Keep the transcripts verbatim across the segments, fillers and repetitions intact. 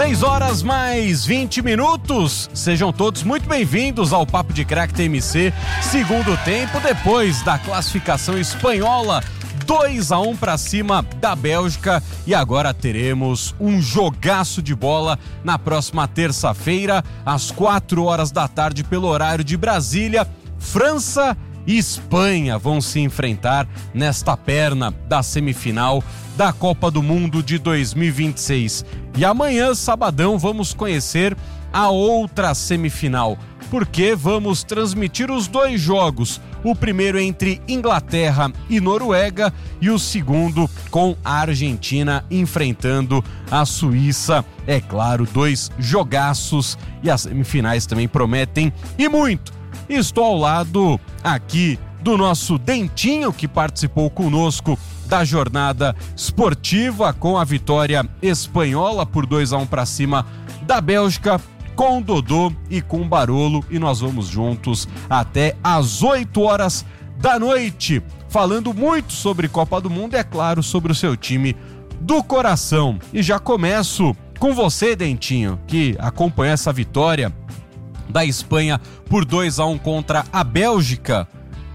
seis horas mais vinte minutos. Sejam todos muito bem-vindos ao Papo de Craque T M C, segundo tempo, depois da classificação espanhola, dois a um para cima da Bélgica, e agora teremos um jogaço de bola na próxima terça-feira, às quatro horas da tarde, pelo horário de Brasília. França e Espanha vão se enfrentar nesta perna da semifinal da Copa do Mundo de dois mil e vinte e seis. E amanhã, sabadão, vamos conhecer a outra semifinal, porque vamos transmitir os dois jogos. O primeiro entre Inglaterra e Noruega e o segundo com a Argentina enfrentando a Suíça. É claro, dois jogaços, e as semifinais também prometem e muito. Estou ao lado aqui do nosso Dentinho, que participou conosco da jornada esportiva com a vitória espanhola por dois a um para cima da Bélgica, com o Dodô e com o Barolo, e nós vamos juntos até às oito horas da noite, falando muito sobre Copa do Mundo e, é claro, sobre o seu time do coração. E já começo com você, Dentinho, que acompanhou essa vitória da Espanha por dois a um contra a Bélgica.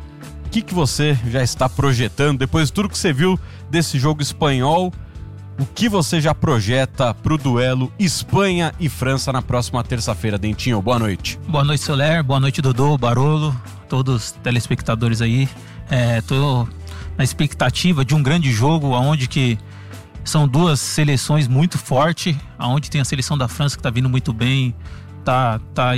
O que, que você já está projetando, depois de tudo que você viu desse jogo espanhol? O que você já projeta para o duelo Espanha e França na próxima terça-feira, Dentinho? Boa noite. Boa noite, Soler. Boa noite, Dodô, Barolo, todos os telespectadores aí. Estou na expectativa de um grande jogo, onde que são duas seleções muito fortes, onde tem a seleção da França que está vindo muito bem, tá, tá,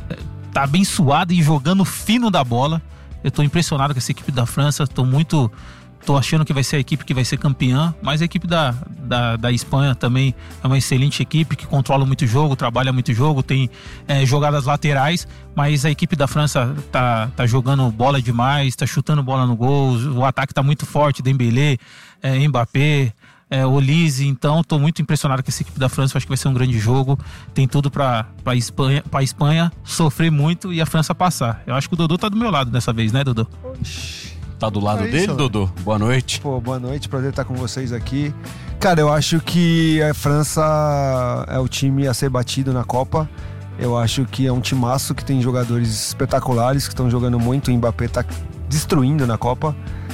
tá abençoada e jogando fino da bola. Eu tô impressionado com essa equipe da França, tô muito... tô achando que vai ser a equipe que vai ser campeã, mas a equipe da, da, da Espanha também é uma excelente equipe, que controla muito o jogo, trabalha muito o jogo, tem é, jogadas laterais, mas a equipe da França tá, tá jogando bola demais, tá chutando bola no gol, o ataque tá muito forte, Dembélé, é, Mbappé, É, Olise, então tô muito impressionado com essa equipe da França. Acho que vai ser um grande jogo, tem tudo pra, pra, Espanha, pra Espanha sofrer muito e a França passar. Eu acho que o Dodô tá do meu lado dessa vez, né, Dodô? Oxi. Tá do lado é dele, isso, Dodô? Boa noite. Pô, boa noite, prazer estar com vocês aqui. Cara, eu acho que a França é o time a ser batido na Copa. Eu acho que é um timaço que tem jogadores espetaculares, que estão jogando muito. O Mbappé tá destruindo na Copa.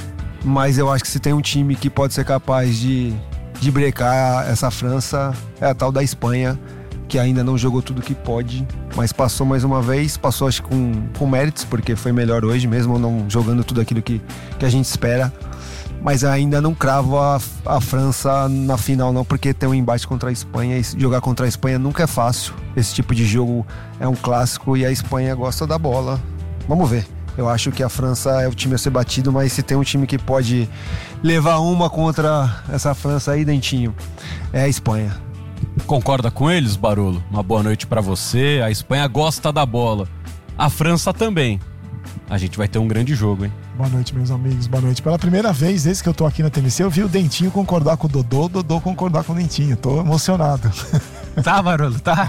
Mas eu acho que se tem um time que pode ser capaz de, de brecar essa França, é a tal da Espanha, que ainda não jogou tudo que pode, mas passou mais uma vez, passou acho que com, com méritos, porque foi melhor hoje, mesmo não jogando tudo aquilo que, que a gente espera. Mas ainda não cravo a, a França na final não, porque tem um embate contra a Espanha, e jogar contra a Espanha nunca é fácil. Esse tipo de jogo é um clássico e a Espanha gosta da bola. Vamos ver. Eu acho que a França é o time a ser batido, mas se tem um time que pode levar uma contra essa França aí, Dentinho, é a Espanha. Concorda com eles, Barolo? Uma boa noite pra você. A Espanha gosta da bola, a França também. A gente vai ter um grande jogo, hein? Boa noite, meus amigos, boa noite. Pela primeira vez, desde que eu tô aqui na T M C, eu vi o Dentinho concordar com o Dodô, o Dodô concordar com o Dentinho. Tô emocionado. Tá, Barolo, tá?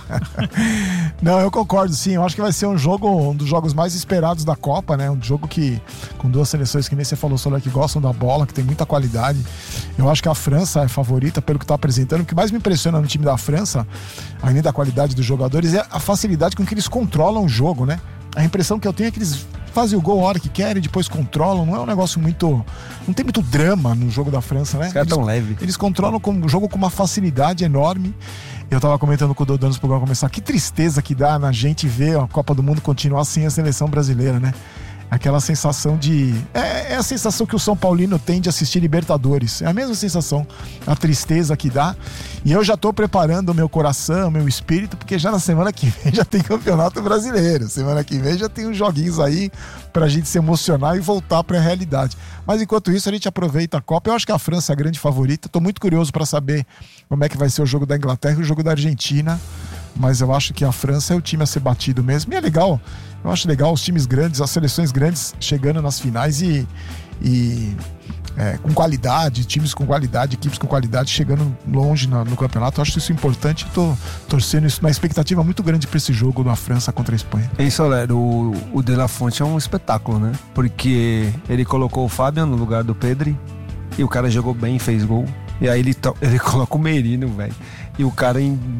Não, eu concordo, sim. Eu acho que vai ser um jogo, um dos jogos mais esperados da Copa, né? Um jogo que, com duas seleções que nem você falou, Soler, que gostam da bola, que tem muita qualidade. Eu acho que a França é favorita pelo que tá apresentando. O que mais me impressiona no time da França, além da qualidade dos jogadores, é a facilidade com que eles controlam o jogo, né? A impressão que eu tenho é que eles fazem o gol a hora que querem, depois controlam. Não é um negócio muito... Não tem muito drama no jogo da França, né? Os caras tão leve. Eles controlam o jogo com uma facilidade enorme. Eu tava comentando com o Dodô antes do programa começar. Que tristeza que dá na gente ver a Copa do Mundo continuar sem a seleção brasileira, né? Aquela sensação de... É, é a sensação que o São Paulino tem de assistir Libertadores. É a mesma sensação, a tristeza que dá. E eu já tô preparando o meu coração, o meu espírito, porque já na semana que vem já tem Campeonato Brasileiro. Semana que vem já tem uns joguinhos aí pra gente se emocionar e voltar pra realidade. Mas enquanto isso, a gente aproveita a Copa. Eu acho que a França é a grande favorita. Tô muito curioso pra saber como é que vai ser o jogo da Inglaterra e o jogo da Argentina. Mas eu acho que a França é o time a ser batido mesmo. E é legal, eu acho legal os times grandes, as seleções grandes chegando nas finais e, e é, com qualidade, times com qualidade, equipes com qualidade chegando longe no, no campeonato. Eu acho isso importante. Estou torcendo isso, uma expectativa muito grande para esse jogo da França contra a Espanha. É isso, Soler, o, o De La Fonte é um espetáculo, né? Porque ele colocou o Fabian no lugar do Pedri e o cara jogou bem, fez gol. E aí ele, to- ele coloca o Merino, velho. E o cara em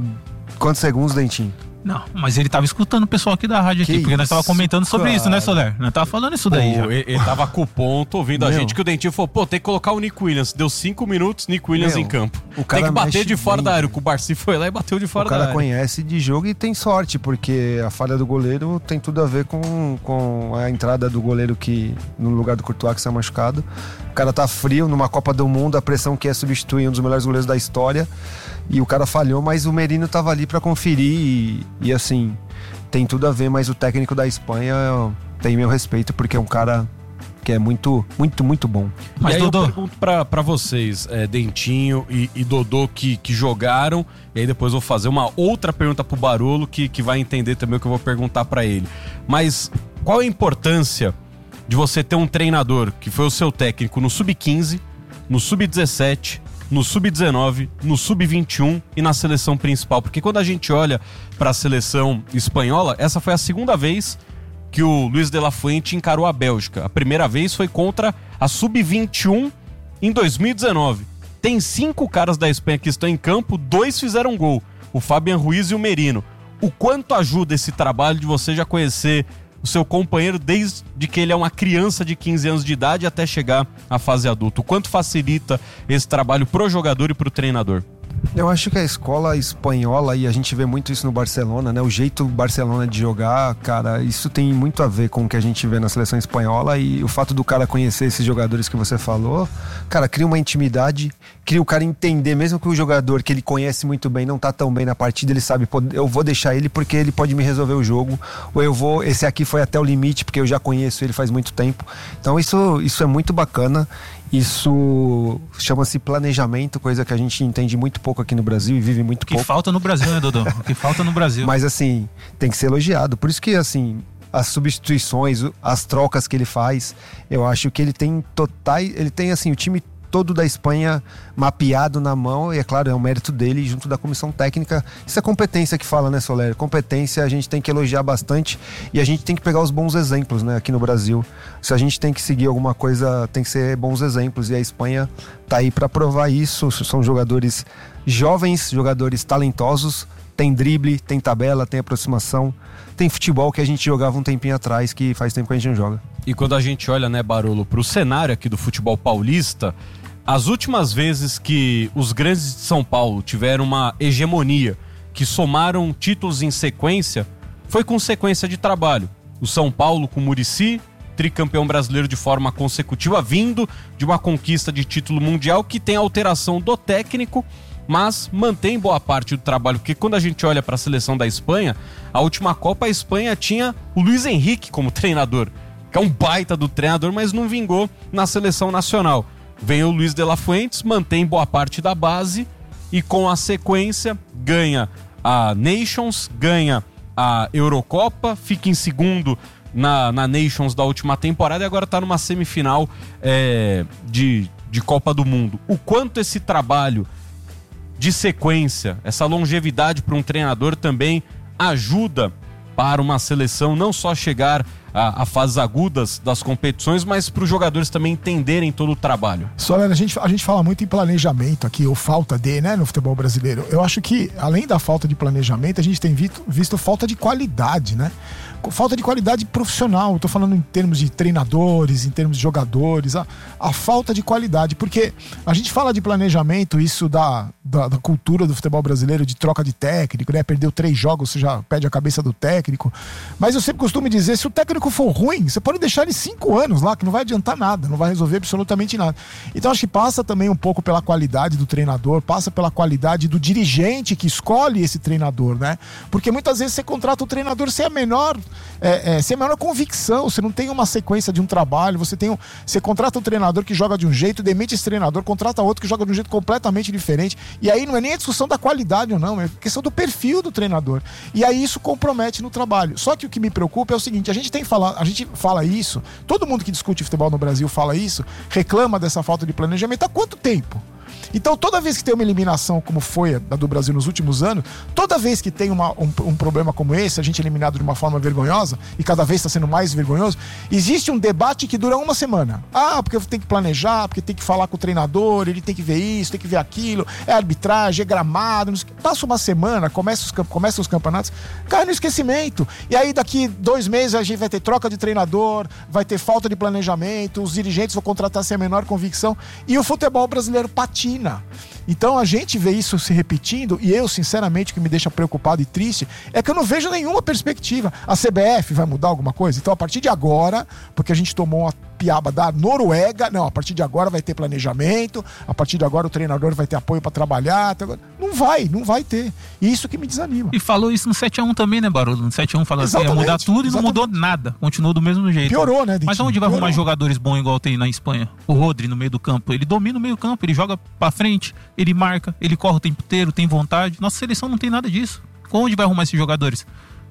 Quantos segundos, Dentinho? Não, mas ele tava escutando o pessoal aqui da rádio Que aqui, porque nós tava isso, comentando sobre cara. isso, né, Soler? Nós tava falando isso daí. Pô, já. ele, ele tava com o ponto, ouvindo a Meu. gente, que o Dentinho falou, pô, tem que colocar o Nick Williams. Deu cinco minutos, Nick Williams Meu, em campo. o cara Tem que bater mexe de fora bem, da área. velho. O Cubarci foi lá e bateu de fora O da cara área. conhece de jogo e tem sorte, porque a falha do goleiro tem tudo a ver com, com a entrada do goleiro que no lugar do Courtois que saiu machucado. O cara tá frio numa Copa do Mundo, a pressão que é substituir um dos melhores goleiros da história, e o cara falhou, mas o Merino tava ali pra conferir e, e assim, tem tudo a ver, mas o técnico da Espanha tem meu respeito, porque é um cara que é muito, muito, muito bom. Mas, e aí Dodô, eu pergunto pra, pra vocês, é, Dentinho e, e Dodô, que, que jogaram, e aí depois eu vou fazer uma outra pergunta pro Barolo, que, que vai entender também o que eu vou perguntar pra ele. Mas qual a importância de você ter um treinador que foi o seu técnico no sub quinze, no sub dezessete, no sub dezenove, no sub vinte e um e na seleção principal? Porque quando a gente olha para a seleção espanhola, essa foi a segunda vez que o Luis de la Fuente encarou a Bélgica. A primeira vez foi contra a sub vinte e um em dois mil e dezenove. Tem cinco caras da Espanha que estão em campo, dois fizeram gol, o Fabián Ruiz e o Merino. O quanto ajuda esse trabalho de você já conhecer o seu companheiro desde que ele é uma criança de quinze anos de idade até chegar à fase adulta? O quanto facilita esse trabalho pro jogador e pro treinador? Eu acho que a escola espanhola, e a gente vê muito isso no Barcelona, né? O jeito do Barcelona de jogar, cara, isso tem muito a ver com o que a gente vê na seleção espanhola, e o fato do cara conhecer esses jogadores que você falou, cara, cria uma intimidade, cria o cara entender, mesmo que o jogador que ele conhece muito bem não tá tão bem na partida, ele sabe, pô, eu vou deixar ele porque ele pode me resolver o jogo, ou eu vou, esse aqui foi até o limite porque eu já conheço ele faz muito tempo. Então isso, isso é muito bacana. Isso chama-se planejamento, coisa que a gente entende muito pouco aqui no Brasil e vive muito o que pouco. falta no Brasil, né, Dodô? O que falta no Brasil. Mas assim, tem que ser elogiado. Por isso que assim, as substituições, as trocas que ele faz, eu acho que ele tem total, ele tem assim, o time todo da Espanha mapeado na mão, e é claro, é um mérito dele junto da comissão técnica. Isso é competência que fala, né, Soler? Competência a gente tem que elogiar bastante, e a gente tem que pegar os bons exemplos, né, aqui no Brasil. Se a gente tem que seguir alguma coisa, tem que ser bons exemplos, e a Espanha tá aí para provar isso. São jogadores jovens, jogadores talentosos, tem drible, tem tabela, tem aproximação, tem futebol que a gente jogava um tempinho atrás, que faz tempo que a gente não joga. E quando a gente olha, né, Barolo, pro cenário aqui do futebol paulista, as últimas vezes que os grandes de São Paulo tiveram uma hegemonia, que somaram títulos em sequência, foi com sequência de trabalho. O São Paulo com o Muricy, tricampeão brasileiro de forma consecutiva, vindo de uma conquista de título mundial que tem alteração do técnico, mas mantém boa parte do trabalho, porque quando a gente olha para a seleção da Espanha, a última Copa a Espanha tinha o Luis Henrique como treinador, que é um baita do treinador, mas não vingou na seleção nacional. Vem o Luis de la Fuentes, mantém boa parte da base e com a sequência ganha a Nations, ganha a Eurocopa, fica em segundo na, na Nations da última temporada e agora está numa semifinal é, de, de Copa do Mundo. O quanto esse trabalho de sequência, essa longevidade para um treinador também ajuda para uma seleção não só chegar a, a fases agudas das competições, mas para os jogadores também entenderem todo o trabalho. Solera, a gente, a gente fala muito em planejamento aqui, ou falta de, né, no futebol brasileiro. Eu acho que, além da falta de planejamento, a gente tem visto, visto falta de qualidade, né? Falta de qualidade profissional. Estou falando em termos de treinadores, em termos de jogadores, a, a falta de qualidade, porque a gente fala de planejamento, isso da, da, da cultura do futebol brasileiro, de troca de técnico, né? Perdeu três jogos, você já perde a cabeça do técnico. Mas eu sempre costumo dizer, se o técnico for ruim, você pode deixar ele cinco anos lá, que não vai adiantar nada, não vai resolver absolutamente nada. Então acho que passa também um pouco pela qualidade do treinador, passa pela qualidade do dirigente que escolhe esse treinador, né? Porque muitas vezes você contrata o treinador sem a menor É, é, sem a menor convicção, você não tem uma sequência de um trabalho, você tem um, você contrata um treinador que joga de um jeito, demite esse treinador, contrata outro que joga de um jeito completamente diferente, e aí não é nem a discussão da qualidade ou não, é a questão do perfil do treinador, e aí isso compromete no trabalho. Só que o que me preocupa é o seguinte, a gente tem falado, a gente fala isso, todo mundo que discute futebol no Brasil fala isso, reclama dessa falta de planejamento há quanto tempo? Então, toda vez que tem uma eliminação como foi a do Brasil nos últimos anos, toda vez que tem uma, um, um problema como esse, a gente é eliminado de uma forma vergonhosa, e cada vez está sendo mais vergonhoso, existe um debate que dura uma semana. Ah, porque tem que planejar, porque tem que falar com o treinador, ele tem que ver isso, tem que ver aquilo, é arbitragem, é gramado, não sei, passa uma semana, começa os, começa os campeonatos, cai no esquecimento. E aí daqui dois meses a gente vai ter troca de treinador, vai ter falta de planejamento, os dirigentes vão contratar sem a menor convicção, e o futebol brasileiro patina. Então a gente vê isso se repetindo, e eu, sinceramente, o que me deixa preocupado e triste é que eu não vejo nenhuma perspectiva. A C B F vai mudar alguma coisa? Então, a partir de agora, porque a gente tomou uma piaba da Noruega, não, a partir de agora vai ter planejamento, a partir de agora o treinador vai ter apoio para trabalhar. Não vai, não vai ter. E isso que me desanima. E falou isso no sete a um também, né, Barolo? No sete a um falou assim, ia mudar tudo e não mudou nada. Continuou do mesmo jeito. Piorou, né, Dentinho? Mas onde vai Piorou. arrumar jogadores bons igual tem na Espanha? O Rodri no meio do campo. Ele domina o meio campo, ele joga pra frente, ele marca, ele corre o tempo inteiro, tem vontade. Nossa seleção não tem nada disso. Onde vai arrumar esses jogadores?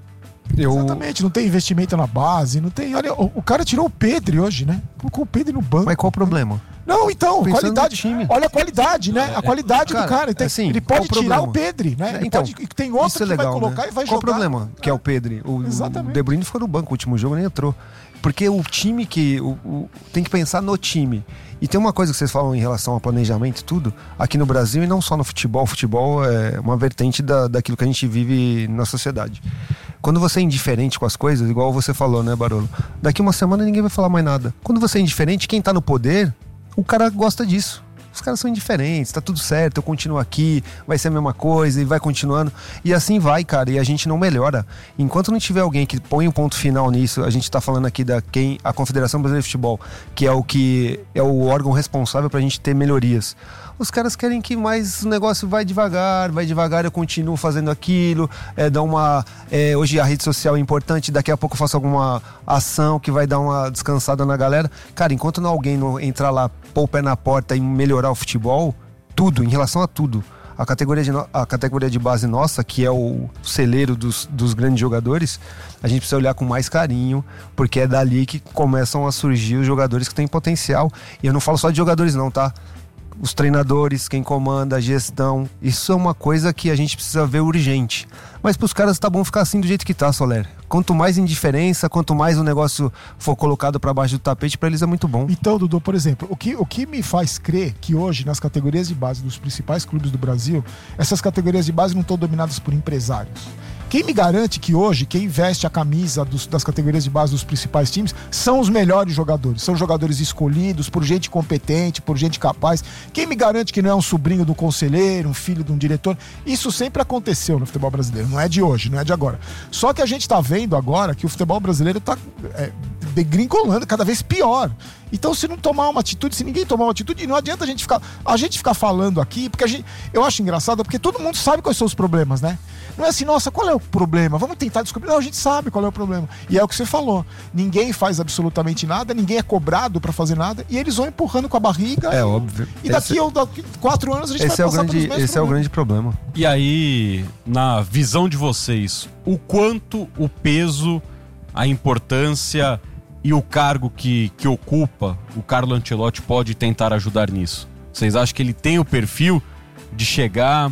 Eu... Exatamente, não tem investimento na base, não tem. Olha, o, o cara tirou o Pedri hoje, né? Colocou o Pedri no banco. Mas qual o problema? Não, então, Pensando qualidade. no time. Olha a qualidade, né? A qualidade Cara, do cara. Ele, tem- assim, ele qual pode o tirar problema? o Pedri, né? Ele Então, pode, tem outro isso que é legal, vai colocar né? e vai Qual jogar. o problema? Que é o Pedri. O, Exatamente. o De Bruyne ficou no banco, o último jogo nem entrou. Porque o time que... O, o- tem que pensar no time. E tem uma coisa que vocês falam em relação ao planejamento e tudo, aqui no Brasil e não só no futebol. O futebol é uma vertente da, daquilo que a gente vive na sociedade. Quando você é indiferente com as coisas, igual você falou, né, Barolo? Daqui uma semana ninguém vai falar mais nada. Quando você é indiferente, quem tá no poder, o cara gosta disso. Os caras são indiferentes, tá tudo certo, eu continuo aqui, vai ser a mesma coisa e vai continuando. E assim vai, cara, e a gente não melhora. Enquanto não tiver alguém que põe um ponto final nisso, a gente tá falando aqui da quem, a Confederação Brasileira de Futebol, que é o que é o órgão responsável pra gente ter melhorias. Os caras querem que mais o negócio vai devagar, vai devagar, eu continuo fazendo aquilo, é, dá uma, é, hoje a rede social é importante, daqui a pouco eu faço alguma ação que vai dar uma descansada na galera. Cara, enquanto não alguém não entrar lá, pôr o pé na porta e melhorar o futebol, tudo, em relação a tudo, a categoria de, no, a categoria de base nossa, que é o celeiro dos, dos grandes jogadores, a gente precisa olhar com mais carinho, porque é dali que começam a surgir os jogadores que têm potencial. E eu não falo só de jogadores não, tá? Os treinadores, quem comanda, a gestão, isso é uma coisa que a gente precisa ver urgente. Mas pros caras tá bom ficar assim do jeito que tá, Soler. Quanto mais indiferença, quanto mais o negócio for colocado pra baixo do tapete, pra eles é muito bom. Então, Dudu, por exemplo, o que, o que me faz crer que hoje, nas categorias de base dos principais clubes do Brasil, essas categorias de base não estão dominadas por empresários. Quem me garante que hoje, quem veste a camisa dos, das categorias de base dos principais times, são os melhores jogadores. São jogadores escolhidos por gente competente, por gente capaz. Quem me garante que não é um sobrinho do conselheiro, um filho de um diretor? Isso sempre aconteceu no futebol brasileiro. Não é de hoje, não é de agora. Só que a gente está vendo agora que o futebol brasileiro está é, degringolando cada vez pior. Então, se não tomar uma atitude, se ninguém tomar uma atitude, não adianta a gente ficar, a gente ficar falando aqui, porque a gente, eu acho engraçado, porque todo mundo sabe quais são os problemas, né? Não é assim, nossa, qual é o problema? Vamos tentar descobrir. Não, a gente sabe qual é o problema. E é o que você falou. Ninguém faz absolutamente nada, ninguém é cobrado pra fazer nada, e eles vão empurrando com a barriga. É e, óbvio. E daqui, Esse, daqui quatro anos a gente esse vai é o passar grande, pelos mesmos esse é o grande problema. E aí, na visão de vocês, o quanto o peso, a importância e o cargo que, que ocupa o Carlo Ancelotti pode tentar ajudar nisso? Vocês acham que ele tem o perfil de chegar?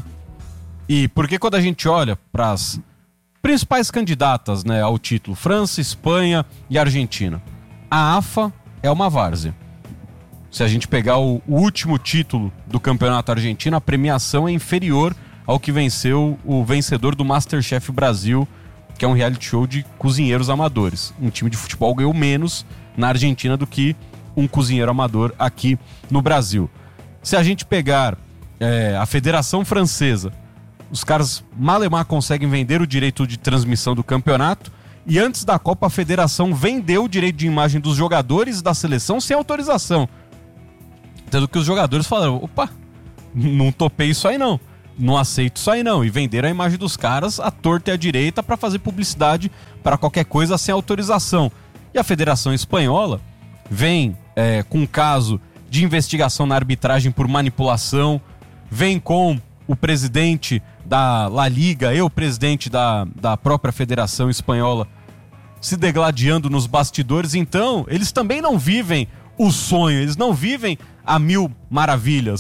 E porque quando a gente olha para as principais candidatas, né, ao título, França, Espanha e Argentina, a AFA é uma várzea. Se a gente pegar o, o último título do campeonato argentino, a premiação é inferior ao que venceu o vencedor do MasterChef Brasil, que é um reality show de cozinheiros amadores. Um time de futebol ganhou menos na Argentina do que um cozinheiro amador aqui no Brasil. Se a gente pegar é, a Federação Francesa, os caras malemar conseguem vender o direito de transmissão do campeonato, e antes da Copa a Federação vendeu o direito de imagem dos jogadores da seleção sem autorização. Tanto que os jogadores falaram, opa, não topei isso aí não. Não aceito isso aí não. E venderam a imagem dos caras à torta e à direita para fazer publicidade para qualquer coisa sem autorização. E a Federação Espanhola vem é, com um caso de investigação na arbitragem por manipulação, vem com o presidente da La Liga e o presidente da, da própria Federação Espanhola se degladiando nos bastidores. Então, eles também não vivem o sonho, eles não vivem a mil maravilhas.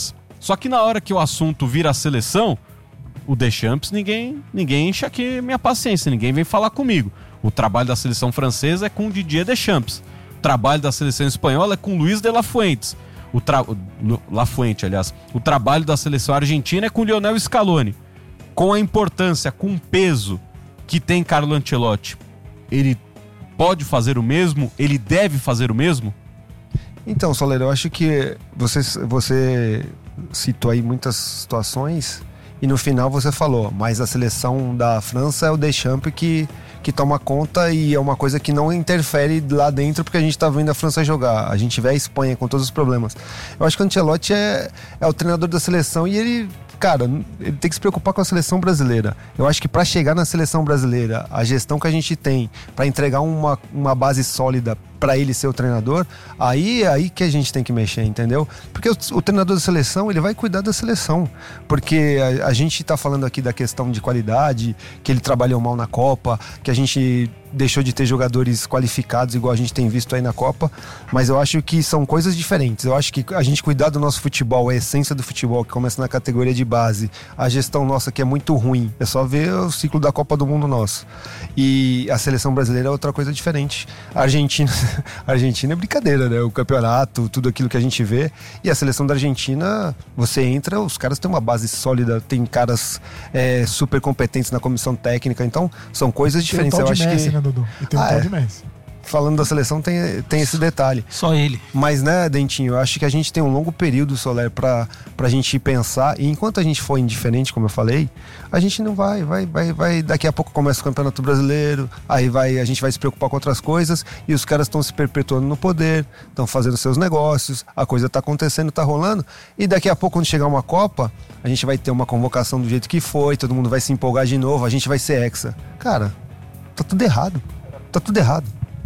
Só que na hora que o assunto vira a seleção, o Deschamps, ninguém, ninguém enche aqui minha paciência, ninguém vem falar comigo. O trabalho da seleção francesa é com o Didier Deschamps. O trabalho da seleção espanhola é com o Luis de la Fuentes. O tra... La Fuente, aliás. O trabalho da seleção argentina é com o Lionel Scaloni. Com a importância, com o peso que tem Carlo Ancelotti, ele pode fazer o mesmo? Ele deve fazer o mesmo? Então, Soler, eu acho que você, você citou aí muitas situações e no final você falou, mas a seleção da França é o Deschamps que, que toma conta e é uma coisa que não interfere lá dentro porque a gente tá vendo a França jogar. A gente vê a Espanha com todos os problemas. Eu acho que o Ancelotti é, é o treinador da seleção e ele... Cara, ele tem que se preocupar com a seleção brasileira. Eu acho que para chegar na seleção brasileira, a gestão que a gente tem para entregar uma, uma base sólida para ele ser o treinador, aí é aí que a gente tem que mexer, entendeu? Porque o, o treinador da seleção, ele vai cuidar da seleção. Porque a, a gente tá falando aqui da questão de qualidade, que ele trabalhou mal na Copa, que a gente deixou de ter jogadores qualificados igual a gente tem visto aí na Copa, mas eu acho que são coisas diferentes. Eu acho que a gente cuidar do nosso futebol, a essência do futebol, que começa na categoria de base, a gestão nossa que é muito ruim, é só ver o ciclo da Copa do Mundo nosso. E a seleção brasileira é outra coisa diferente. A Argentina, a Argentina é brincadeira, né? O campeonato, tudo aquilo que a gente vê. E a seleção da Argentina, você entra, os caras têm uma base sólida, tem caras é, super competentes na comissão técnica, então são coisas diferentes. Tem um tal eu de acho Messi, que... né, Dudu? E tem um ah, tal é. de Messi. Falando da seleção, tem, tem esse detalhe. Só ele. Mas, né, Dentinho, eu acho que a gente tem um longo período, Soler, pra, pra gente pensar. E enquanto a gente for indiferente, como eu falei, a gente não vai, vai, vai, vai. Daqui a pouco começa o Campeonato Brasileiro, aí vai, a gente vai se preocupar com outras coisas, e os caras estão se perpetuando no poder, estão fazendo seus negócios, a coisa tá acontecendo, tá rolando, e daqui a pouco, quando chegar uma Copa, a gente vai ter uma convocação do jeito que foi, todo mundo vai se empolgar de novo, a gente vai ser hexa. Cara, tá tudo errado. Tá tudo errado.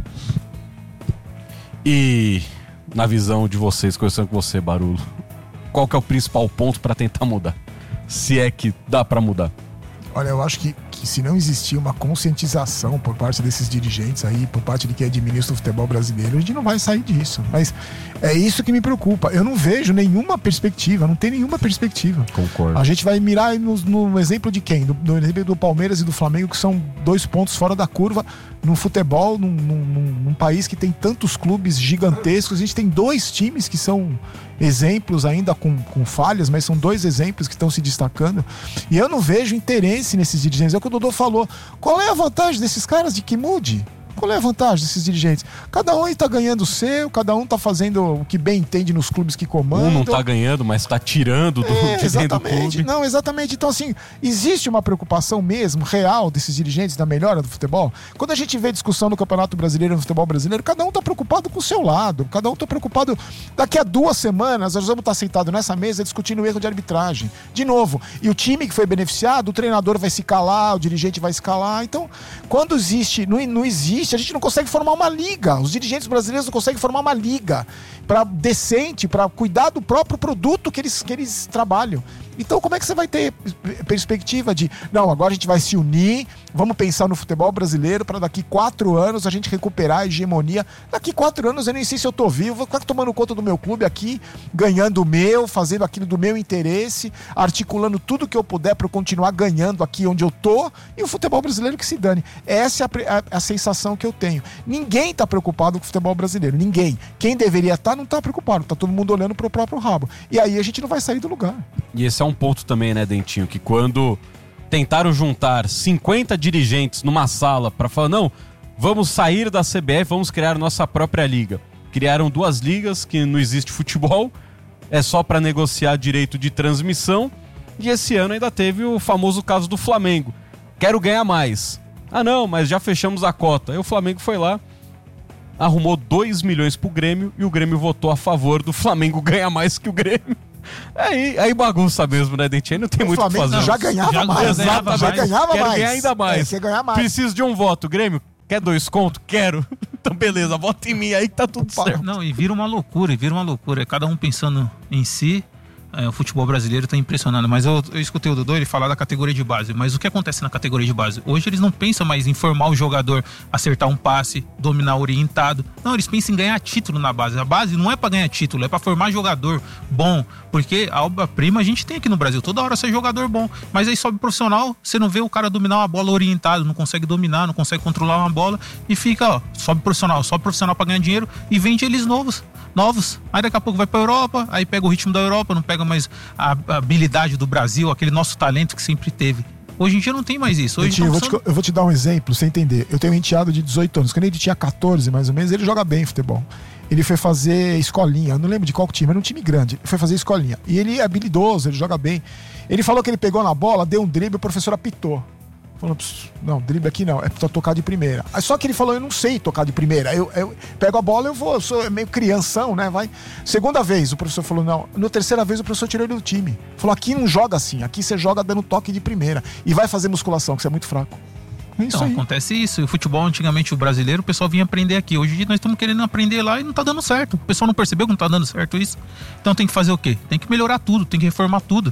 E na visão de vocês, conversando com você, Barolo, qual que é o principal ponto para tentar mudar? Se é que dá para mudar. Olha, eu acho que, que se não existir uma conscientização por parte desses dirigentes aí, por parte de quem administra o futebol brasileiro, a gente não vai sair disso. Mas é isso que me preocupa. Eu não vejo nenhuma perspectiva, não tem nenhuma perspectiva. Concordo. A gente vai mirar no, no exemplo de quem? No, no exemplo do Palmeiras e do Flamengo, que são dois pontos fora da curva no futebol, num, num, num país que tem tantos clubes gigantescos. A gente tem dois times que são exemplos ainda com, com falhas, mas são dois exemplos que estão se destacando. E eu não vejo interesse nesses dirigentes. É o que o Dodô falou. Qual é a vantagem desses caras de que mude? Qual é a vantagem desses dirigentes? Cada um está ganhando o seu, cada um está fazendo o que bem entende nos clubes que comandam. Um não está ganhando, mas está tirando do, é, de dentro do clube. Não, exatamente. Então, assim, existe uma preocupação mesmo, real, desses dirigentes da melhora do futebol? Quando a gente vê discussão no Campeonato Brasileiro, no futebol brasileiro, cada um está preocupado com o seu lado, cada um está preocupado. Daqui a duas semanas, nós vamos estar sentados nessa mesa discutindo o erro de arbitragem. De novo, e o time que foi beneficiado, o treinador vai se calar, o dirigente vai se calar. Então, quando existe, não, não existe, a gente não consegue formar uma liga. Os dirigentes brasileiros não conseguem formar uma liga para decente, para cuidar do próprio produto que eles, que eles trabalham. Então, como é que você vai ter perspectiva de, não, agora a gente vai se unir, vamos pensar no futebol brasileiro para daqui quatro anos a gente recuperar a hegemonia. Daqui quatro anos eu nem sei se eu tô vivo, vou ficar tomando conta do meu clube aqui, ganhando o meu, fazendo aquilo do meu interesse, articulando tudo que eu puder para eu continuar ganhando aqui onde eu tô, e o futebol brasileiro que se dane. Essa é a, a, a sensação que eu tenho. Ninguém tá preocupado com o futebol brasileiro, ninguém. Quem deveria estar não tá preocupado, tá todo mundo olhando pro próprio rabo. E aí a gente não vai sair do lugar. E esse é um ponto também, né, Dentinho, que quando tentaram juntar cinquenta dirigentes numa sala para falar, não, vamos sair da C B F, vamos criar nossa própria liga. Criaram duas ligas, que não existe futebol, é só para negociar direito de transmissão, e esse ano ainda teve o famoso caso do Flamengo. Quero ganhar mais. Ah não, mas já fechamos a cota. Aí o Flamengo foi lá, arrumou dois milhões pro Grêmio, e o Grêmio votou a favor do Flamengo ganhar mais que o Grêmio. Aí, aí bagunça mesmo, né, Dentinho? Não tem o muito o que Flamengo fazer. já ganhava já mais. ganhava Já mais. ganhava Quero mais. ganhar ainda mais. É, quer ganhar mais. Preciso de um voto. Grêmio, quer dois contos? Quero. Então beleza, vota em mim aí que tá tudo Opa. certo. Não, e vira uma loucura, e vira uma loucura. É cada um pensando em si. É, o futebol brasileiro tá impressionando, mas eu, eu escutei o Dodô ele falar da categoria de base, mas o que acontece na categoria de base? Hoje eles não pensam mais em formar o jogador, acertar um passe, dominar orientado, não, eles pensam em ganhar título na base. A base não é para ganhar título, é para formar jogador bom, porque a obra-prima a gente tem aqui no Brasil, toda hora você é jogador bom, mas aí sobe profissional, você não vê o cara dominar uma bola orientado, não consegue dominar, não consegue controlar uma bola e fica, ó, sobe profissional, sobe profissional para ganhar dinheiro e vende eles novos. novos, aí daqui a pouco vai pra Europa, aí pega o ritmo da Europa, não pega mais a habilidade do Brasil, aquele nosso talento que sempre teve. Hoje em dia não tem mais isso. Hoje Entinho, eu, vou te, eu vou te dar um exemplo, pra você entender. Eu tenho um enteado de dezoito anos, quando ele tinha catorze mais ou menos, ele joga bem futebol. Ele foi fazer escolinha, eu não lembro de qual time, era um time grande, ele foi fazer escolinha. E ele é habilidoso, ele joga bem. Ele falou que ele pegou na bola, deu um drible, o professor apitou. Falou, não, drible aqui não, é pra tocar de primeira. Aí só que ele falou, eu não sei tocar de primeira. Eu, eu pego a bola, eu vou, eu sou meio crianção, né? Vai. Segunda vez, o professor falou, não. Na terceira vez, o professor tirou ele do time. Falou, aqui não joga assim, aqui você joga dando toque de primeira. E vai fazer musculação, que você é muito fraco. É isso então, aí. Acontece isso. O futebol, antigamente, o brasileiro, o pessoal vinha aprender aqui. Hoje em dia nós estamos querendo aprender lá e não tá dando certo. O pessoal não percebeu que não tá dando certo isso. Então tem que fazer o quê? Tem que melhorar tudo, tem que reformar tudo.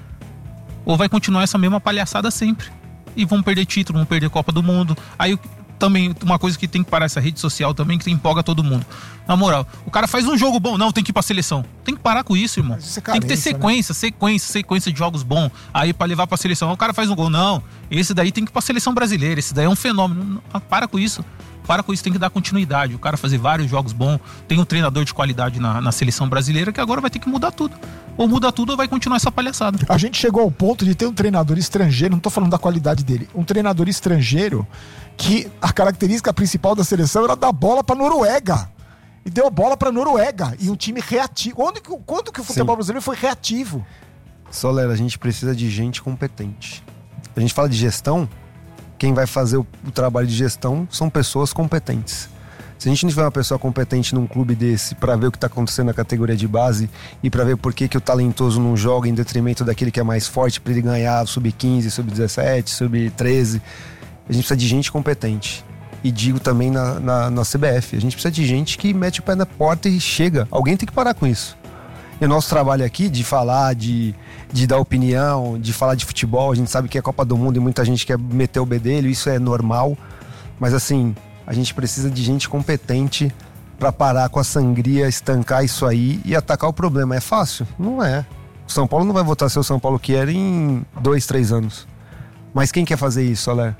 Ou vai continuar essa mesma palhaçada sempre. E vão perder título, vão perder Copa do Mundo. Aí também, uma coisa que tem que parar essa rede social também, que empolga todo mundo. Na moral, o cara faz um jogo bom, não, tem que ir pra seleção. Tem que parar com isso, irmão. Isso é carência, tem que ter sequência, né? sequência, sequência de jogos bons. Aí pra levar pra seleção, o cara faz um gol. Não, esse daí tem que ir pra seleção brasileira, esse daí é um fenômeno. Não, para com isso. Para com isso, tem que dar continuidade. O cara fazer vários jogos bons. Tem um treinador de qualidade na, na seleção brasileira que agora vai ter que mudar tudo. Ou muda tudo ou vai continuar essa palhaçada. A gente chegou ao ponto de ter um treinador estrangeiro, não tô falando da qualidade dele, um treinador estrangeiro que a característica principal da seleção era dar bola pra Noruega. E deu a bola pra Noruega. E um time reativo. Quando que, quando que o futebol Sim. brasileiro foi reativo? Soler, a gente precisa de gente competente. A gente fala de gestão, quem vai fazer o, o trabalho de gestão são pessoas competentes. Se a gente não tiver uma pessoa competente num clube desse pra ver o que tá acontecendo na categoria de base e pra ver por que, que o talentoso não joga em detrimento daquele que é mais forte pra ele ganhar sub quinze, sub dezessete, sub treze, a gente precisa de gente competente. E digo também na, na, na C B F, a gente precisa de gente que mete o pé na porta e chega. Alguém tem que parar com isso. E o nosso trabalho aqui de falar, de, de dar opinião, de falar de futebol, a gente sabe que é Copa do Mundo e muita gente quer meter o bedelho, isso é normal. Mas assim, a gente precisa de gente competente para parar com a sangria, estancar isso aí e atacar o problema. É fácil? Não é. O São Paulo não vai voltar a ser o São Paulo que era em dois, três anos. Mas quem quer fazer isso, Soler?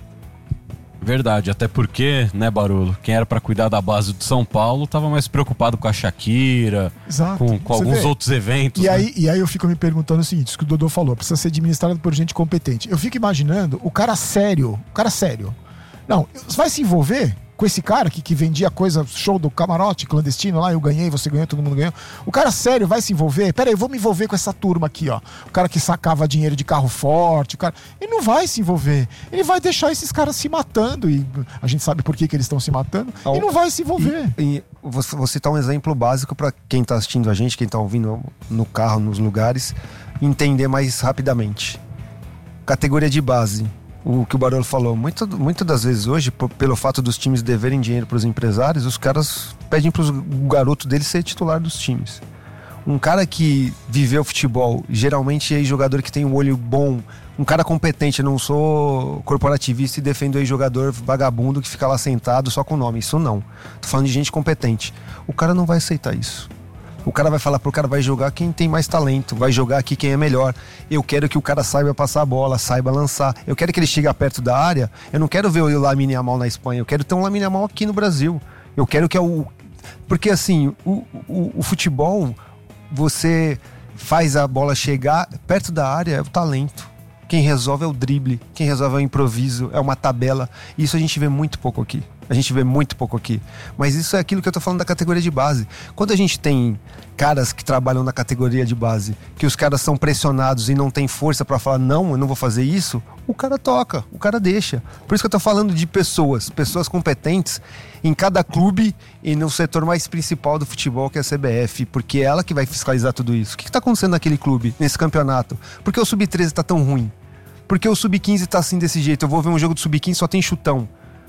Verdade, até porque, né, Barolo, quem era pra cuidar da base do São Paulo tava mais preocupado com a Shakira, Exato. com, com alguns vê? outros eventos. E, né? aí, e aí eu fico me perguntando o seguinte, isso que o Dodô falou, precisa ser administrado por gente competente. Eu fico imaginando o cara sério, o cara sério. Não, você vai se envolver com esse cara que, que vendia coisa, show do camarote clandestino lá, eu ganhei, você ganhou, todo mundo ganhou. O cara sério vai se envolver? Pera aí, eu vou me envolver com essa turma aqui, ó. O cara que sacava dinheiro de carro forte, o cara... Ele não vai se envolver. Ele vai deixar esses caras se matando, e a gente sabe por que, que eles estão se matando, e não vai se envolver. E, e vou, vou citar um exemplo básico para quem tá assistindo a gente, quem tá ouvindo no carro, nos lugares, entender mais rapidamente. Categoria de base. O que o Barolo falou, muitas muito das vezes hoje, por, pelo fato dos times deverem dinheiro para os empresários, os caras pedem para o garoto dele ser titular dos times. Um cara que viveu futebol, geralmente é jogador que tem um olho bom, um cara competente, eu não sou corporativista e defendo aí jogador vagabundo que fica lá sentado só com o nome, isso não. Tô falando de gente competente. O cara não vai aceitar isso. O cara vai falar pro cara, vai jogar quem tem mais talento, vai jogar aqui quem é melhor. Eu quero que o cara saiba passar a bola, saiba lançar. Eu quero que ele chegue perto da área. Eu não quero ver o Lamine Yamal na Espanha, eu quero ter um Lamine Yamal aqui no Brasil. Eu quero que é o... Porque assim, o, o, o futebol, você faz a bola chegar perto da área, é o talento. Quem resolve é o drible, quem resolve é o improviso, é uma tabela. Isso a gente vê muito pouco aqui. A gente vê muito pouco aqui. Mas isso é aquilo que eu tô falando da categoria de base. Quando a gente tem caras que trabalham na categoria de base, que os caras são pressionados e não tem força pra falar, não, eu não vou fazer isso, o cara toca, o cara deixa. Por isso que eu tô falando de pessoas, pessoas competentes em cada clube e no setor mais principal do futebol, que é a C B F, porque é ela que vai fiscalizar tudo isso. O que que tá acontecendo naquele clube, nesse campeonato? Por que o sub treze tá tão ruim? Por que o sub quinze tá assim desse jeito? Eu vou ver um jogo do sub quinze, só tem chutão.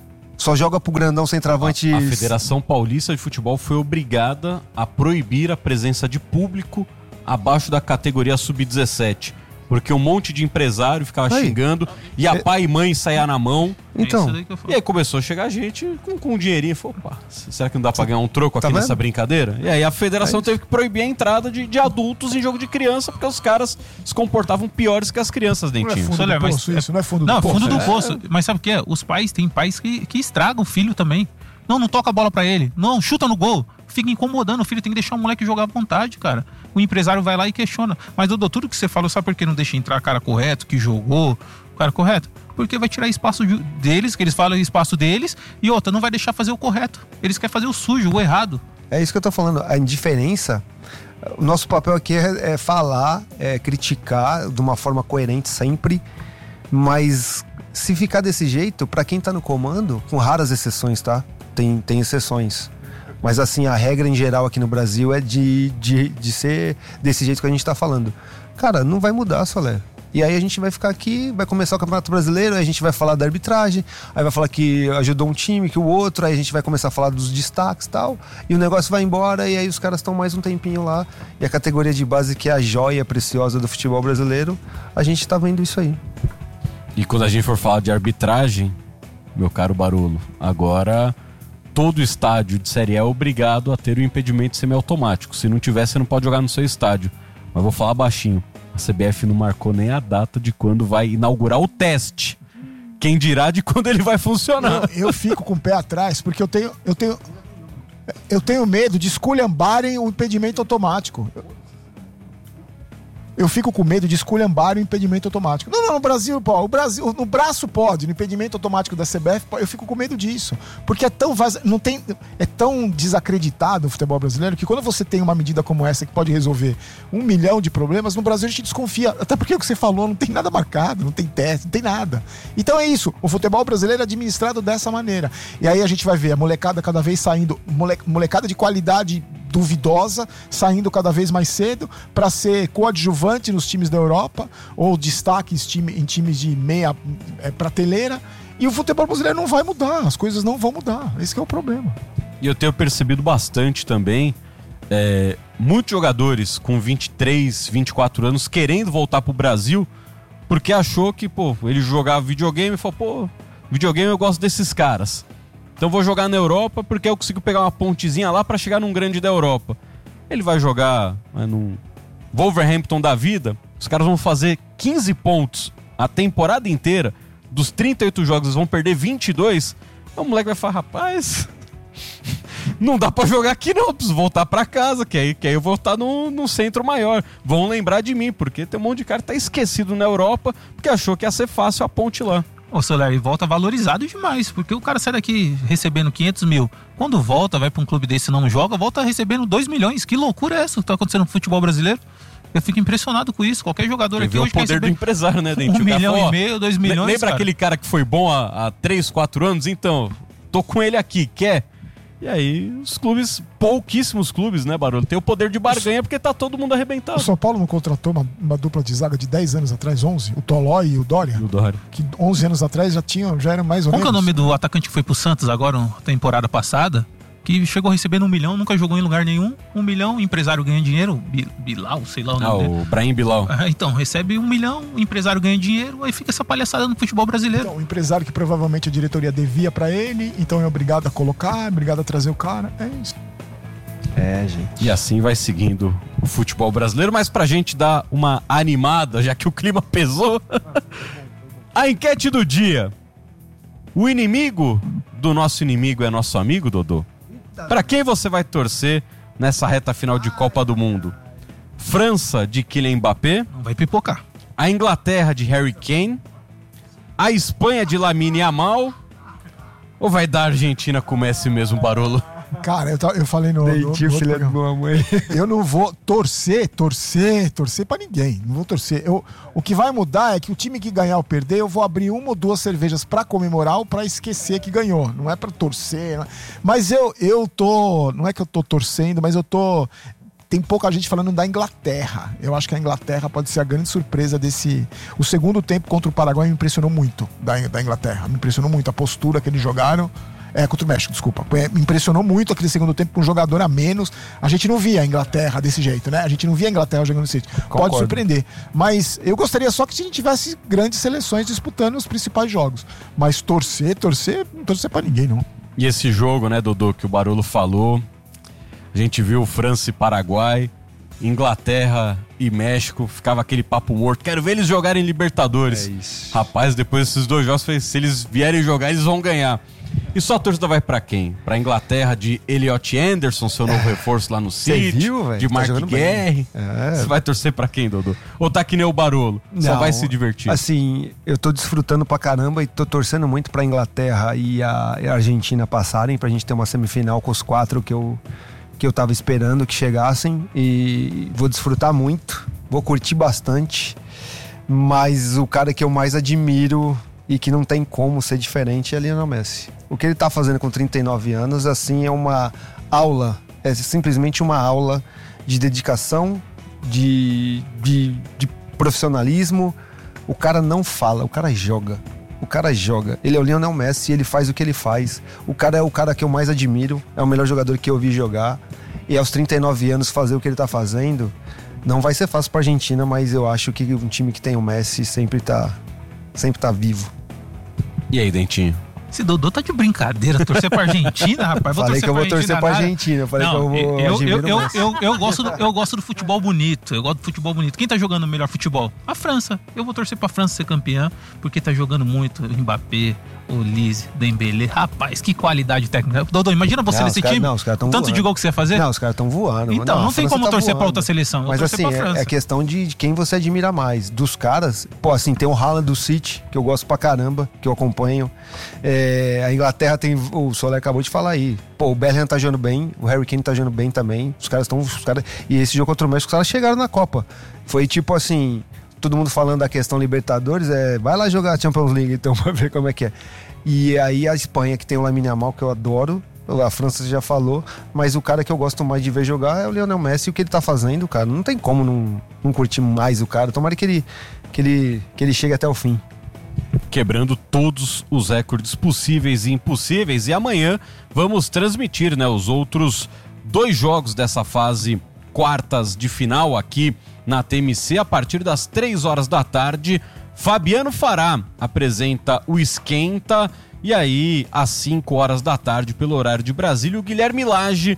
Só joga pro grandão centroavante. A, a Federação Paulista de Futebol foi obrigada a proibir a presença de público abaixo da categoria sub dezessete. Porque um monte de empresário ficava aí. xingando e a pai e mãe saia na mão. Então, É E aí começou a chegar gente com, com um dinheirinho e falou, opa, será que não dá pra ganhar um troco Tá aqui vendo? nessa brincadeira? E aí a federação É isso. teve que proibir a entrada de, de adultos em jogo de criança, porque os caras se comportavam piores que as crianças, Não é Dentinho. fundo Olha, do mas- poço isso, não é fundo Não, do poço. fundo do é. poço. Mas sabe o que é? Os pais, tem pais que, que estragam o filho também. Não, não toca a bola pra ele. Não, chuta no gol. Fica incomodando o filho, tem que deixar o moleque jogar à vontade, cara. O empresário vai lá e questiona. Mas, Dodô, tudo que você falou, sabe por que não deixa entrar cara correto, que jogou, o cara correto? Porque vai tirar espaço de- deles, que eles falam espaço deles, e outra, não vai deixar fazer o correto. Eles querem fazer o sujo, o errado. é isso que eu tô falando. A indiferença, o nosso papel aqui é, é falar, é criticar de uma forma coerente sempre, mas se ficar desse jeito, pra quem tá no comando, com raras exceções, tá? Tem, tem exceções. Mas assim, a regra em geral aqui no Brasil é de, de, de ser desse jeito que a gente tá falando. Cara, não vai mudar, Soler. E aí a gente vai ficar aqui, vai começar o Campeonato Brasileiro, aí a gente vai falar da arbitragem, aí vai falar que ajudou um time, que o outro, aí a gente vai começar a falar dos destaques e tal, e o negócio vai embora, e aí os caras estão mais um tempinho lá, e a categoria de base, que é a joia preciosa do futebol brasileiro, a gente tá vendo isso aí. E quando a gente for falar de arbitragem, meu caro Barolo, agora todo estádio de Série A é obrigado a ter o impedimento semiautomático. Se não tiver, você não pode jogar no seu estádio. Mas vou falar baixinho. A C B F não marcou nem a data de quando vai inaugurar o teste. Quem dirá de quando ele vai funcionar. Eu, eu fico com o pé atrás, porque eu tenho, eu tenho, eu tenho medo de esculhambarem o impedimento automático. Eu fico com medo de esculhambarem o impedimento automático. Não, não, no Brasil, pô, o Brasil, no braço pode, no impedimento automático da C B F, pô, eu fico com medo disso. Porque é tão vaz... não tem, é tão desacreditado o futebol brasileiro que quando você tem uma medida como essa que pode resolver um milhão de problemas, no Brasil a gente desconfia. Até porque o que você falou, não tem nada marcado, não tem teste, não tem nada. Então é isso, o futebol brasileiro é administrado dessa maneira. E aí a gente vai ver a molecada cada vez saindo, mole... molecada de qualidade duvidosa, saindo cada vez mais cedo para ser coadjuvante nos times da Europa ou destaque em, time, em times de meia é, prateleira, e o futebol brasileiro não vai mudar, as coisas não vão mudar, esse que é o problema. E eu tenho percebido bastante também é, muitos jogadores com vinte e três, vinte e quatro anos querendo voltar pro Brasil porque achou que, pô, ele jogava videogame e falou, pô, videogame eu gosto desses caras. Então vou jogar na Europa porque eu consigo pegar uma pontezinha lá pra chegar num grande da Europa. Ele vai jogar né, num Wolverhampton da vida, os caras vão fazer quinze pontos a temporada inteira, dos trinta e oito jogos eles vão perder vinte e dois, então o moleque vai falar, rapaz, não dá pra jogar aqui não, preciso voltar pra casa, que aí, que aí eu vou estar num, num centro maior, vão lembrar de mim, porque tem um monte de cara que tá esquecido na Europa, porque achou que ia ser fácil a ponte lá. Ô, Soler, e volta valorizado demais, porque o cara sai daqui recebendo quinhentos mil. Quando volta, vai pra um clube desse e não joga, volta recebendo dois milhões. Que loucura é essa que tá acontecendo no futebol brasileiro? Eu fico impressionado com isso. Qualquer jogador Você aqui vê hoje o poder do empresário, né, Dentinho? um O cara milhão falou, ó, e meio, dois milhões, lembra cara? aquele cara que foi bom há, há três, quatro anos? Então, tô com ele aqui, quer? E aí, os clubes, pouquíssimos clubes, né, Barulho? Tem o poder de barganha porque tá todo mundo O arrebentado. São Paulo não contratou uma, uma dupla de zaga de dez anos atrás, onze, o Tolói e o Dória, O Dória. que onze anos atrás já tinham, já eram mais ou Qual que é o menos. nome do atacante que foi pro Santos agora, na temporada passada? Que chegou recebendo um milhão, nunca jogou em lugar nenhum. Um milhão, empresário ganha dinheiro. Bi- Bilal, sei lá o Ah, nome dele. o Brahim Bilal. Ah, então, recebe um milhão, empresário ganha dinheiro, aí fica essa palhaçada no futebol brasileiro. Então, o empresário que provavelmente a diretoria devia pra ele, então é obrigado a colocar, é obrigado a trazer o cara, é isso. É, gente. E assim vai seguindo o futebol brasileiro, mas pra gente dar uma animada, já que o clima pesou, a enquete do dia. O inimigo do nosso inimigo é nosso amigo, Dodô? Pra quem você vai torcer nessa reta final de Copa do Mundo? França de Kylian Mbappé, Não vai pipocar. a Inglaterra de Harry Kane, a Espanha de Lamine Yamal, ou vai dar a Argentina com o Messi mesmo, Barolo? Cara, eu, ta- eu falei no, no, no Dentinho, outro filha de programa. uma mãe. Eu não vou torcer, torcer, torcer pra ninguém. Não vou torcer. Eu, o que vai mudar é que o time que ganhar ou perder, eu vou abrir uma ou duas cervejas pra comemorar ou pra esquecer que ganhou. Não é pra torcer. Não é... Mas eu, eu tô... Não é que eu tô torcendo, mas eu tô... Tem pouca gente falando da Inglaterra. Eu acho que a Inglaterra pode ser a grande surpresa desse... O segundo tempo contra o Paraguai me impressionou muito, da, da Inglaterra. Me impressionou muito. A postura que eles jogaram. É, contra o México, desculpa. É, me impressionou muito aquele segundo tempo com um jogador a menos. A gente não via a Inglaterra desse jeito, né? A gente não via a Inglaterra jogando desse jeito. Concordo. Pode surpreender. Mas eu gostaria só que a gente tivesse grandes seleções disputando os principais jogos. Mas torcer, torcer, não torcer pra ninguém, não. E esse jogo, né, Dodô, que o Barolo falou, a gente viu França e Paraguai, Inglaterra e México, ficava aquele papo morto. Quero ver eles jogarem Libertadores. É isso. Rapaz, depois desses dois jogos, se eles vierem jogar, eles vão ganhar. E sua torcida vai pra quem? Pra Inglaterra de Elliot Anderson, seu novo reforço lá no City, viu, véio? de Tá Mark jogando bem. Guerre. É. Você vai torcer pra quem, Dodô? Ou tá que nem o Barolo? Só Não, vai se divertir. Assim, eu tô desfrutando pra caramba e tô torcendo muito pra Inglaterra e a, e a Argentina passarem, pra gente ter uma semifinal com os quatro que eu, que eu tava esperando que chegassem. E vou desfrutar muito, vou curtir bastante. Mas o cara que eu mais admiro e que não tem como ser diferente é Lionel Messi. O que ele tá fazendo com trinta e nove anos, assim, é uma aula, é simplesmente uma aula de dedicação, de, de, de profissionalismo. O cara não fala, o cara joga. O cara joga. Ele é o Lionel Messi, ele faz o que ele faz. O cara é o cara que eu mais admiro, é o melhor jogador que eu vi jogar. E aos trinta e nove anos fazer o que ele tá fazendo, não vai ser fácil pra Argentina, mas eu acho que um time que tem o Messi sempre tá, sempre tá vivo. E aí, Dentinho? Esse Dodô tá de brincadeira, torcer pra Argentina, rapaz. Vou Falei torcer que eu vou torcer pra nada. Argentina. Eu falei Não, que eu vou. eu, eu, admiro eu, o Messi. eu, eu, gosto do, eu gosto do futebol bonito. Eu gosto do futebol bonito. Quem tá jogando o melhor futebol? A França. Eu vou torcer pra França ser campeã, porque tá jogando muito. Mbappé, Olise, Dembélé. Rapaz, que qualidade técnica. Dodô, imagina você Não, nesse os cara- time. não, os caras tão Tanto voando. de gol que você ia fazer. Não, os caras estão voando. Então, não, a tem França como tá torcer pra voando. outra seleção. Eu Mas vou torcer assim, pra é, França. é questão de, de quem você admira mais. Dos caras, pô, assim, tem o Haaland do City, que eu gosto pra caramba, que eu acompanho. É, a Inglaterra tem, o Soler acabou de falar aí. Pô, o Bellingham tá jogando bem, o Harry Kane tá jogando bem também. Os caras estão. Os caras, e esse jogo contra o México, os caras chegaram na Copa. Foi tipo assim, todo mundo falando da questão Libertadores, é, vai lá jogar a Champions League então pra ver como é que é. E aí a Espanha, que tem o Lamine Yamal, que eu adoro. A França já falou, mas o cara que eu gosto mais de ver jogar é o Lionel Messi. E o que ele tá fazendo, cara, não tem como não, não curtir mais o cara. Tomara que ele, que, ele, que ele chegue até o fim. Quebrando todos os recordes possíveis e impossíveis. E amanhã vamos transmitir, né, os outros dois jogos dessa fase quartas de final aqui na T M C a partir das três horas da tarde. Fabiano Fará apresenta o Esquenta. E aí, às cinco horas da tarde, pelo horário de Brasília, o Guilherme Lage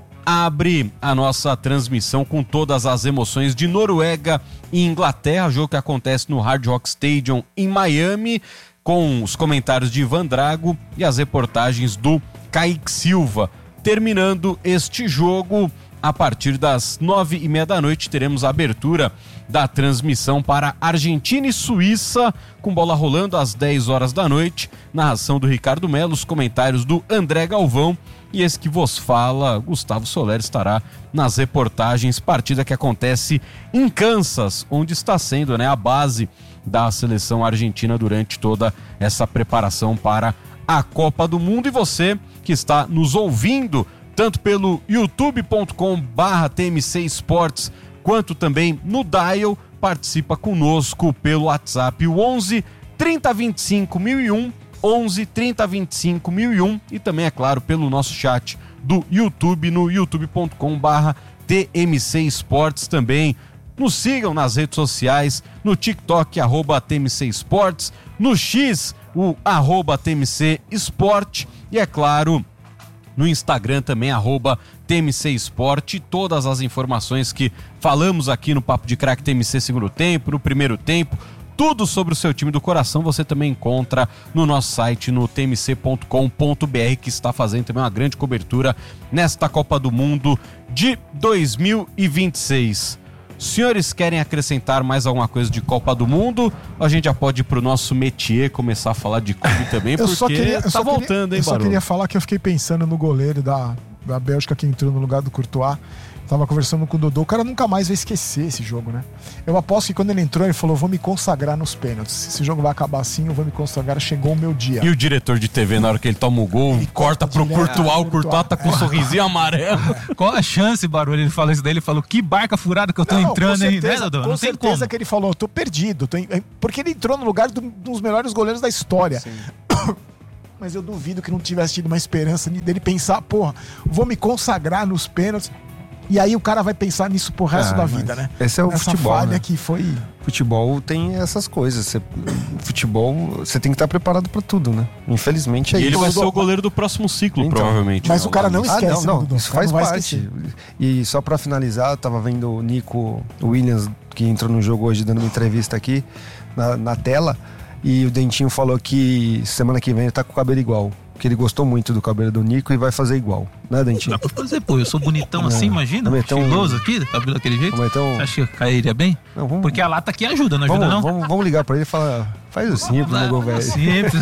abre a nossa transmissão com todas as emoções de Noruega e Inglaterra, jogo que acontece no Hard Rock Stadium em Miami, com os comentários de Ivan Drago e as reportagens do Kaique Silva. Terminando este jogo, a partir das nove e meia da noite, teremos a abertura da transmissão para Argentina e Suíça, com bola rolando às dez horas da noite, narração do Ricardo Melo, os comentários do André Galvão e esse que vos fala, Gustavo Soler, estará nas reportagens, partida que acontece em Kansas, onde está sendo, né, a base da seleção argentina durante toda essa preparação para a Copa do Mundo. E você que está nos ouvindo, tanto pelo youtube ponto com barra T M C Esportes, quanto também no Dial, participa conosco pelo WhatsApp, o onze trinta vinte e cinco mil e um, onze trinta vinte e cinco mil e um, e também, é claro, pelo nosso chat do YouTube, no youtube ponto com barra T M C Esportes também. Nos sigam nas redes sociais, no TikTok, arroba T M C Esportes, no X, o arroba T M C Esporte, e é claro, no Instagram também, arroba T M C Esporte. Todas as informações que falamos aqui no Papo de Craque T M C segundo tempo, no primeiro tempo, tudo sobre o seu time do coração, você também encontra no nosso site, no T M C ponto com ponto B R, que está fazendo também uma grande cobertura nesta Copa do Mundo de dois mil e vinte e seis. Senhores, querem acrescentar mais alguma coisa de Copa do Mundo? A gente já pode ir pro nosso métier, começar a falar de clube também, Eu porque só queria, eu tá só voltando, queria, hein, Eu só Barolo? queria falar que eu fiquei pensando no goleiro da, da Bélgica que entrou no lugar do Courtois. Tava conversando com o Dodô, o cara nunca mais vai esquecer esse jogo, né? Eu aposto que quando ele entrou, ele falou, vou me consagrar nos pênaltis. Esse jogo vai acabar assim, eu vou me consagrar, chegou o meu dia. E o diretor de T V, na hora que ele toma o gol, Ele corta corta pro direto, Courtois, o ah, Courtois tá com um é. sorrisinho amarelo. Qual a chance, Barulho? Ele falou isso daí, ele falou, que barca furada que eu tô Não, entrando com aí, certeza, né, Dodô? Com Não tem certeza como. que ele falou, eu tô perdido. Tô em- Porque ele entrou no lugar do- dos melhores goleiros da história. mas eu duvido que não tivesse tido uma esperança dele pensar, porra, vou me consagrar nos pênaltis. E aí o cara vai pensar nisso pro resto Ah, da mas vida, né? esse é o Essa futebol, falha né? que foi... Futebol tem essas coisas. Você, futebol, você tem que estar preparado pra tudo, né? Infelizmente é E ele isso. vai ser o goleiro do próximo ciclo, Então, provavelmente. Mas o cara não Ah, esquece, não, né, Dudu? não, isso O cara faz não vai parte. esquecer. E só pra finalizar, eu tava vendo o Nico Williams, que entrou no jogo hoje, dando uma entrevista aqui na, na tela, e o Dentinho falou que semana que vem ele tá com o cabelo igual. Que ele gostou muito do cabelo do Nico e vai fazer igual, né, Dentinho? Dá pra fazer, pô. Eu sou bonitão assim, imagina. Vamos meter um- Estiloso aqui, cabelo daquele jeito. Vamos meter um- Você acha que cairia bem? Não, vamos- Porque a lata aqui ajuda, não ajuda Vamos, não? vamos, vamos ligar pra ele e falar, faz o simples, Vamos lá, nego velho. Simples.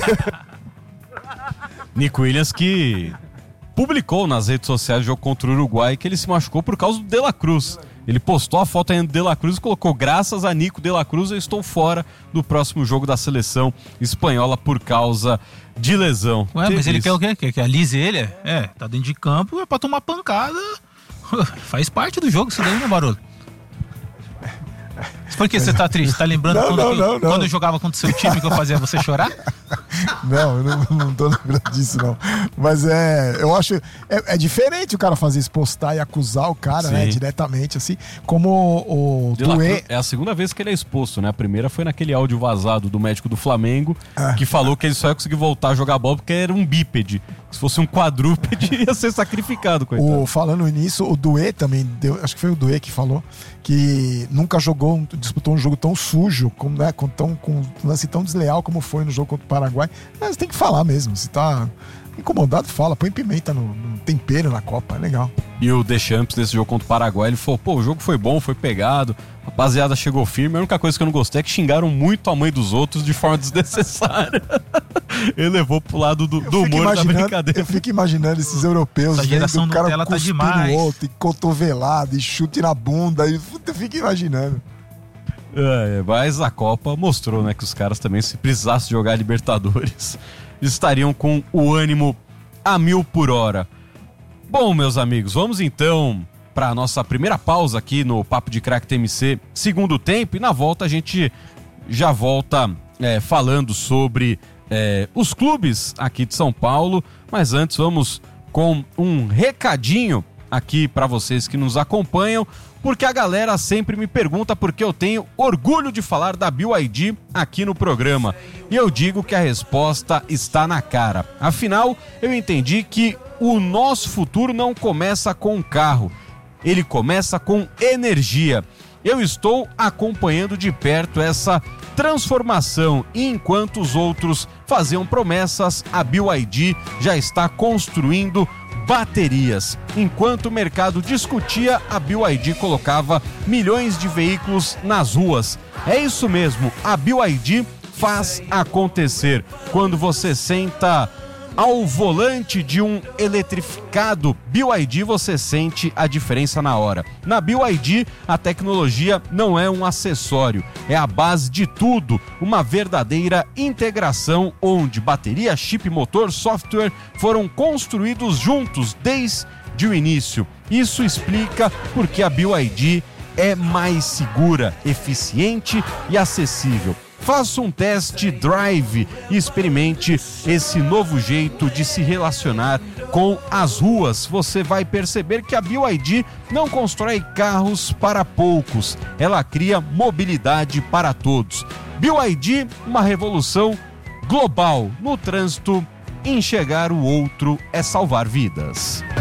Nico Williams que publicou nas redes sociais do jogo contra o Uruguai que ele se machucou por causa do De La Cruz. Ele postou a foto ainda do De La Cruz e colocou: graças a Nico De La Cruz eu estou fora do próximo jogo da seleção espanhola por causa de lesão. Ué, mas Teve ele isso. quer o quê? Quer que alise ele? É, tá dentro de campo, é pra tomar pancada. Faz parte do jogo isso daí, né, Barolo? Por que você tá triste? Tá lembrando Não, quando, não, que- não, não. quando eu jogava contra o seu time que eu fazia você chorar? Não, eu não, não tô lembrando disso, não. Mas é, eu acho. É, é diferente o cara fazer isso, postar e acusar o cara, Sim. né, diretamente, assim. Como o, o De La Duê. Cruz- é a segunda vez que ele é exposto, né? A primeira foi naquele áudio vazado do médico do Flamengo, Ah. que falou que ele só ia conseguir voltar a jogar bola porque era um bípede. Se fosse um quadrúpede, ia ser sacrificado, coitado. O, falando nisso, o Duê também deu, acho que foi o Duê que falou que nunca jogou, disputou um jogo tão sujo, como, né, com, tão, com um lance tão desleal como foi no jogo contra o Paraguai. Mas tem que falar mesmo, se tá incomodado, fala, põe pimenta no, no tempero na Copa, é legal. E o Deschamps, nesse jogo contra o Paraguai, ele falou: pô, o jogo foi bom, foi pegado, a rapaziada chegou firme. A única coisa que eu não gostei é que xingaram muito a mãe dos outros de forma desnecessária. Ele levou pro lado do, do Eu fico humor da imaginando- brincadeira. Eu fico imaginando esses europeus Essa vendo geração o cara Nutella tá cuspir demais. no outro, e cotovelado, e chute na bunda, e eu fico imaginando. É, mas a Copa mostrou, né, que os caras também, se precisassem jogar Libertadores, estariam com o ânimo a mil por hora. Bom, meus amigos, vamos então para a nossa primeira pausa aqui no Papo de Crack T M C, segundo tempo, e na volta a gente já volta é, falando sobre é, os clubes aqui de São Paulo, mas antes vamos com um recadinho aqui para vocês que nos acompanham, porque a galera sempre me pergunta por que eu tenho orgulho de falar da B Y D aqui no programa. E eu digo que a resposta está na cara. Afinal, eu entendi que o nosso futuro não começa com um carro, ele começa com energia. Eu estou acompanhando de perto essa transformação e enquanto os outros faziam promessas, a B Y D já está construindo baterias. Enquanto o mercado discutia, a B Y D colocava milhões de veículos nas ruas. É isso mesmo, a B Y D faz acontecer. Quando você senta ao volante de um eletrificado B Y D, você sente a diferença na hora. Na B Y D, a tecnologia não é um acessório, é a base de tudo, uma verdadeira integração onde bateria, chip, motor, software foram construídos juntos desde o início. Isso explica porque a B Y D é mais segura, eficiente e acessível. Faça um teste drive e experimente esse novo jeito de se relacionar com as ruas. Você vai perceber que a B Y D não constrói carros para poucos, ela cria mobilidade para todos. B Y D, uma revolução global no trânsito. Enxergar o outro é salvar vidas.